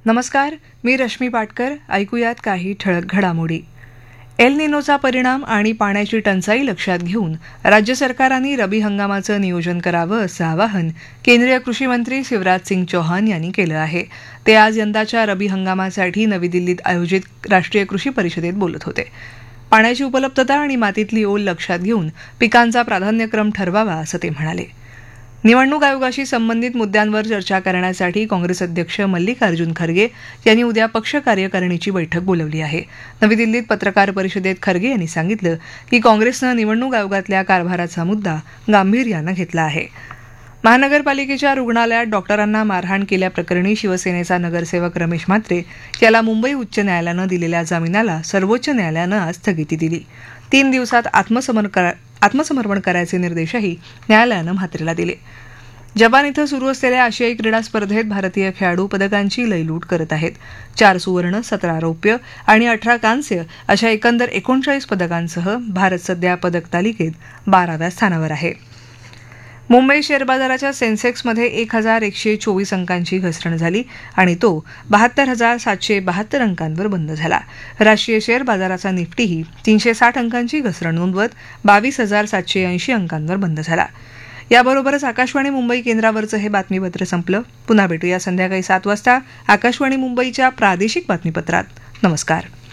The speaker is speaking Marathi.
नमस्कार, मी रश्मी पाटकर. ऐकूयात काही ठळक घडामोडी. एल निनोचा परिणाम आणि पाण्याची टंचाई लक्षात घेऊन राज्य सरकारांनी रबी हंगामाचं नियोजन करावं असं आवाहन केंद्रीय कृषी मंत्री शिवराज सिंग चौहान यांनी केलं आहे. ते आज यंदाच्या रबी हंगामासाठी नवी दिल्लीत आयोजित राष्ट्रीय कृषी परिषदेत बोलत होते. पाण्याची उपलब्धता आणि मातीतली ओल लक्षात घेऊन पिकांचा प्राधान्यक्रम ठरवावा असं ते म्हणाले. निवडणूक आयोगाशी संबंधित मुद्द्यांवर चर्चा करण्यासाठी काँग्रेस अध्यक्ष मल्लिकार्जुन खरगे यांनी उद्या पक्ष कार्यकारिणीची बैठक बोलावली आहे. नवी दिल्लीत पत्रकार परिषदेत खरगे यांनी सांगितलं की काँग्रेसनं निवडणूक आयोगातल्या कारभाराचा मुद्दा गांभीर्यानं घेतला आहे. महानगरपालिकेच्या रुग्णालयात डॉक्टरांना मारहाण केल्याप्रकरणी शिवसेनेचा नगरसेवक रमेश म्हात्रे याला मुंबई उच्च न्यायालयानं दिलेल्या जामिनाला सर्वोच्च न्यायालयानं आज स्थगिती दिली. 3 दिवसात आत्मसमर्पण करायचे निर्देशही न्यायालयानं म्हात्रेला दिले. जपान इथं सुरू असलेल्या आशियाई क्रीडा स्पर्धेत भारतीय खेळाडू पदकांची लयलूट करत आहेत. 4 सुवर्ण, 17 रौप्य आणि 18 कांस्य अशा एकंदर 39 पदकांसह भारत सध्या पदक तालिकेत 12व्या स्थानावर आहे. मुंबई शेअर बाजाराच्या सेन्सेक्समध्ये 1124 अंकांची घसरण झाली आणि तो 72,772 अंकांवर बंद झाला. राष्ट्रीय शेअर बाजाराचा निफ्टीही 360 अंकांची घसरण नोंदवत 22,780 अंकांवर बंद झाला. याबरोबरच आकाशवाणी मुंबई केंद्रावरचं हे बातमीपत्र संपलं. पुन्हा भेटूया संध्याकाळी 7 वाजता आकाशवाणी मुंबईच्या प्रादेशिक बातमीपत्रात. नमस्कार.